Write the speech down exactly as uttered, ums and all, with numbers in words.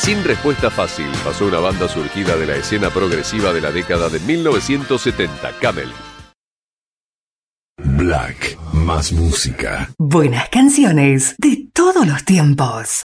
Sin respuesta fácil, pasó una banda surgida de la escena progresiva de la década de mil novecientos setenta, Camel. Black, más música. Buenas canciones de todos los tiempos.